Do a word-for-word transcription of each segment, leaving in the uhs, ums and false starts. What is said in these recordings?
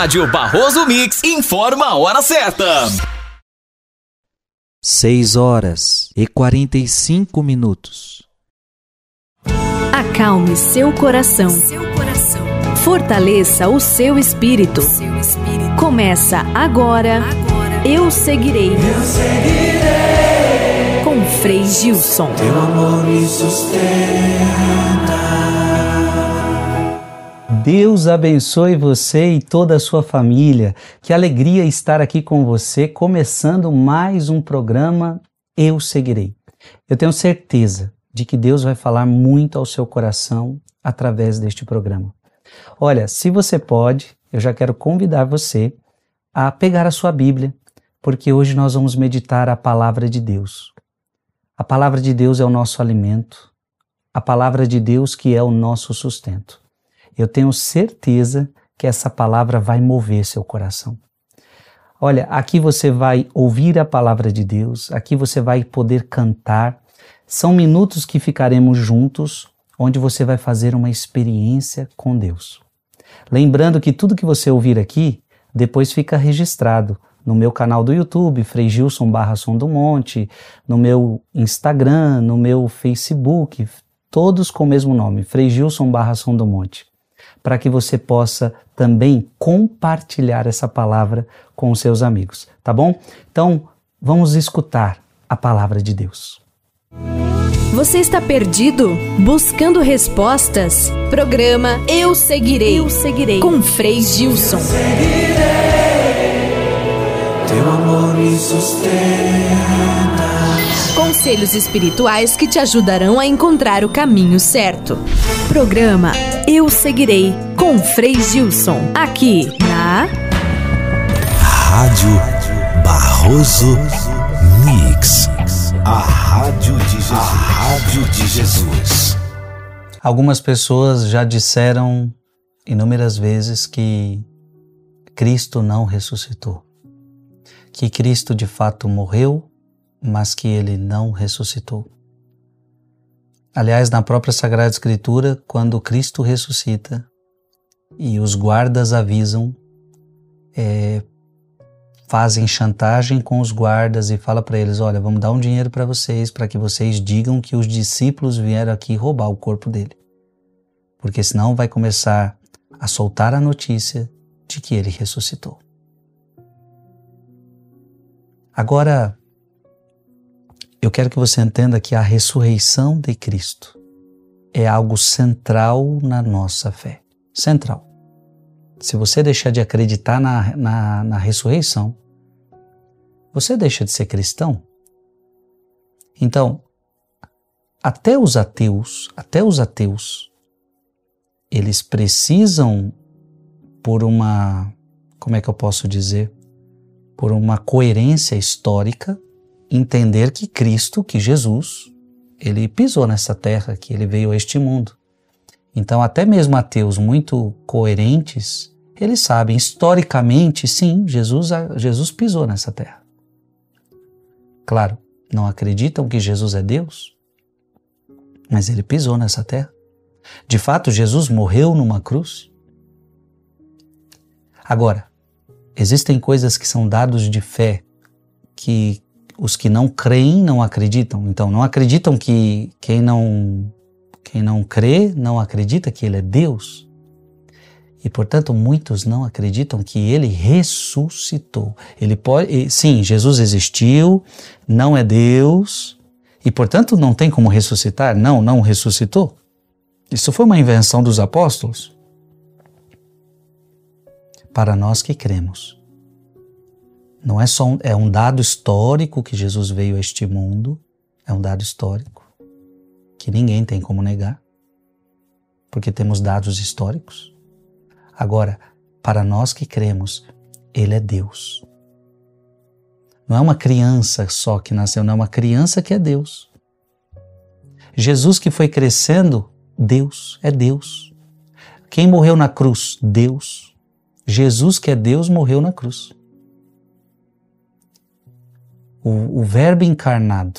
Rádio Barroso Mix informa a hora certa. seis horas e quarenta e cinco minutos. Acalme seu coração. Fortaleça o seu espírito. Começa agora, Eu Seguirei. Eu seguirei. Com Frei Gilson. Teu amor me sustenta. Deus abençoe você e toda a sua família. Que alegria estar aqui com você, começando mais um programa Eu Seguirei. Eu tenho certeza de que Deus vai falar muito ao seu coração através deste programa. Olha, se você pode, eu já quero convidar você a pegar a sua Bíblia, porque hoje nós vamos meditar a palavra de Deus. A palavra de Deus é o nosso alimento, a palavra de Deus que é o nosso sustento. Eu tenho certeza que essa palavra vai mover seu coração. Olha, aqui você vai ouvir a palavra de Deus, aqui você vai poder cantar. São minutos que ficaremos juntos, onde você vai fazer uma experiência com Deus. Lembrando que tudo que você ouvir aqui, depois fica registrado no meu canal do YouTube, Frei Gilson barra Som do Monte, no meu Instagram, no meu Facebook, todos com o mesmo nome, Frei Gilson barra Som do Monte, para que você possa também compartilhar essa palavra com os seus amigos, tá bom? Então, vamos escutar a palavra de Deus. Você está perdido? Buscando respostas? Programa Eu Seguirei. Eu Seguirei. Com Frei Gilson. Eu seguirei. Teu amor me sustenta. Conselhos espirituais que te ajudarão a encontrar o caminho certo. Programa Eu Seguirei. Com Frei Gilson. Aqui na Rádio Barroso Mix. A Rádio de Jesus. A Rádio de Jesus. Algumas pessoas já disseram inúmeras vezes que Cristo não ressuscitou. Que Cristo de fato morreu, mas que Ele não ressuscitou. Aliás, na própria Sagrada Escritura, quando Cristo ressuscita e os guardas avisam, é, fazem chantagem com os guardas e fala para eles, olha, vamos dar um dinheiro para vocês, para que vocês digam que os discípulos vieram aqui roubar o corpo dele. Porque senão vai começar a soltar a notícia de que ele ressuscitou. Agora, eu quero que você entenda que a ressurreição de Cristo é algo central na nossa fé. Central. Se você deixar de acreditar na, na, na ressurreição, você deixa de ser cristão. Então, até os ateus, até os ateus, eles precisam, por uma, como é que eu posso dizer, por uma coerência histórica, entender que Cristo, que Jesus, ele pisou nessa terra, que ele veio a este mundo. Então, até mesmo ateus muito coerentes, eles sabem, historicamente, sim, Jesus, Jesus pisou nessa terra. Claro, não acreditam que Jesus é Deus, mas ele pisou nessa terra. De fato, Jesus morreu numa cruz. Agora, existem coisas que são dados de fé que os que não creem não acreditam. Então, não acreditam que quem não, quem não crê não acredita que ele é Deus. E, portanto, muitos não acreditam que ele ressuscitou. Ele pode, sim, Jesus existiu, não é Deus, e, portanto, não tem como ressuscitar. Não, não ressuscitou. Isso foi uma invenção dos apóstolos. Para nós que cremos. Não é só um, é um dado histórico que Jesus veio a este mundo, é um dado histórico, que ninguém tem como negar, porque temos dados históricos. Agora, para nós que cremos, Ele é Deus. Não é uma criança só que nasceu, não é uma criança que é Deus. Jesus que foi crescendo, Deus, é Deus. Quem morreu na cruz? Deus. Jesus que é Deus morreu na cruz. O, o Verbo encarnado.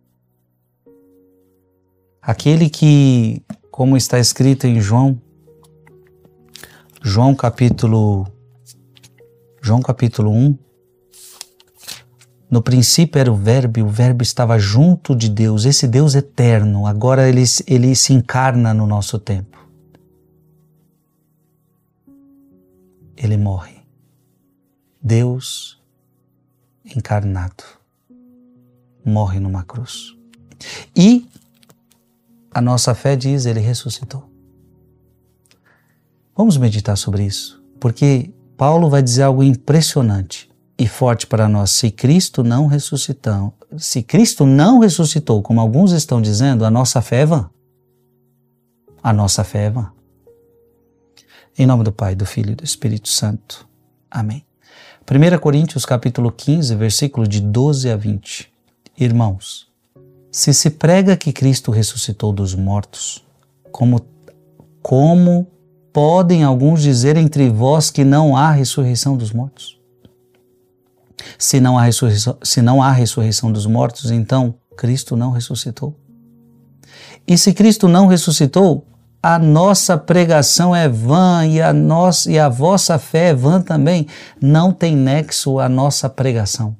Aquele que, como está escrito em João, João capítulo João capítulo um. No princípio era o Verbo, e o Verbo estava junto de Deus, esse Deus eterno, agora ele, ele se encarna no nosso tempo. Ele morre. Deus encarnado morre numa cruz. E a nossa fé diz, ele ressuscitou. Vamos meditar sobre isso, porque Paulo vai dizer algo impressionante e forte para nós. Se Cristo não ressuscitou, se Cristo não ressuscitou, como alguns estão dizendo, a nossa fé é vã. A nossa fé é vã. Em nome do Pai, do Filho e do Espírito Santo. Amém. primeira Coríntios capítulo quinze, versículo de doze a vinte. Irmãos, se se prega que Cristo ressuscitou dos mortos, como, como podem alguns dizer entre vós que não há ressurreição dos mortos? Se não há ressurreição, se não há ressurreição dos mortos, então Cristo não ressuscitou. E se Cristo não ressuscitou, a nossa pregação é vã e a, nossa, e a vossa fé é vã também. Não tem nexo a nossa pregação.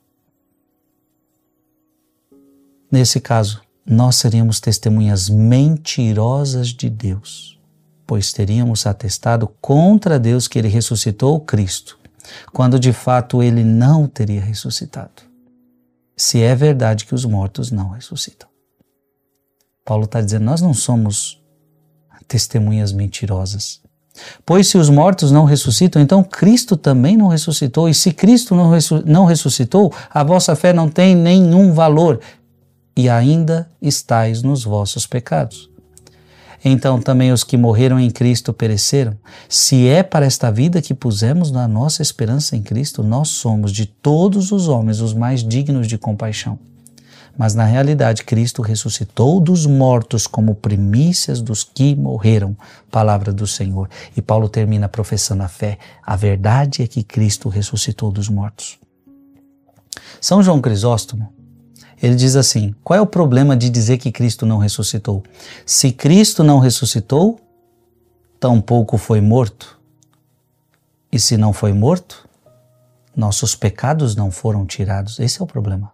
Nesse caso, nós seríamos testemunhas mentirosas de Deus, pois teríamos atestado contra Deus que Ele ressuscitou Cristo, quando de fato Ele não teria ressuscitado, se é verdade que os mortos não ressuscitam. Paulo está dizendo, nós não somos testemunhas mentirosas. Pois se os mortos não ressuscitam, então Cristo também não ressuscitou. E se Cristo não, ressu- não ressuscitou, a vossa fé não tem nenhum valor e ainda estáis nos vossos pecados. Então também os que morreram em Cristo pereceram. Se é para esta vida que pusemos na nossa esperança em Cristo, nós somos de todos os homens os mais dignos de compaixão. Mas na realidade Cristo ressuscitou dos mortos como primícias dos que morreram. Palavra do Senhor. E Paulo termina professando a fé. A verdade é que Cristo ressuscitou dos mortos. São João Crisóstomo, ele diz assim, qual é o problema de dizer que Cristo não ressuscitou? Se Cristo não ressuscitou, tampouco foi morto. E se não foi morto, nossos pecados não foram tirados. Esse é o problema.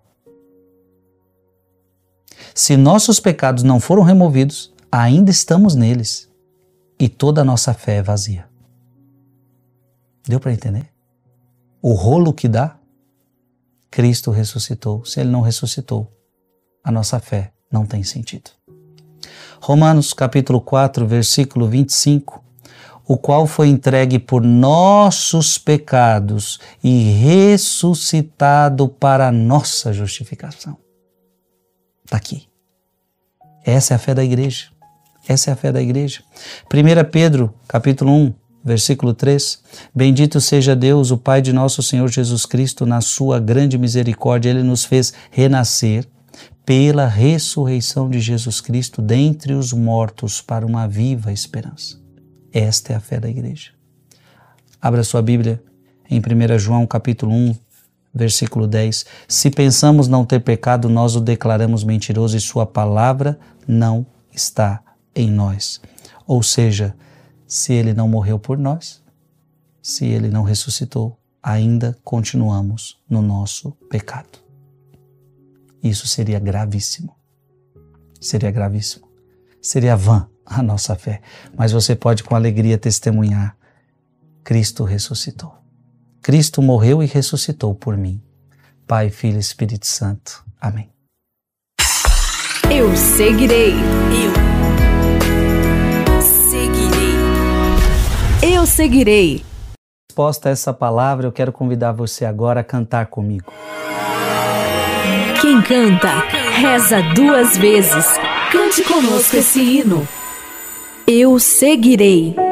Se nossos pecados não foram removidos, ainda estamos neles e toda a nossa fé é vazia. Deu para entender? O rolo que dá, Cristo ressuscitou. Se Ele não ressuscitou, a nossa fé não tem sentido. Romanos capítulo quatro, versículo vinte e cinco, o qual foi entregue por nossos pecados e ressuscitado para a nossa justificação. Está aqui. Essa é a fé da igreja. Essa é a fé da igreja. primeira Pedro, capítulo um, versículo três. Bendito seja Deus, o Pai de nosso Senhor Jesus Cristo, na sua grande misericórdia. Ele nos fez renascer pela ressurreição de Jesus Cristo dentre os mortos para uma viva esperança. Esta é a fé da igreja. Abra sua Bíblia em primeira João, capítulo um, versículo dez. Se pensamos não ter pecado, nós o declaramos mentiroso e sua palavra não está em nós. Ou seja, se ele não morreu por nós, se ele não ressuscitou, ainda continuamos no nosso pecado. Isso seria gravíssimo. Seria gravíssimo. Seria vã a nossa fé. Mas você pode com alegria testemunhar: Cristo ressuscitou. Cristo morreu e ressuscitou por mim. Pai, Filho e Espírito Santo. Amém. Eu seguirei. Eu seguirei. Eu seguirei. Resposta a essa palavra, eu quero convidar você agora a cantar comigo. Quem canta, reza duas vezes. Cante conosco esse hino. Eu seguirei.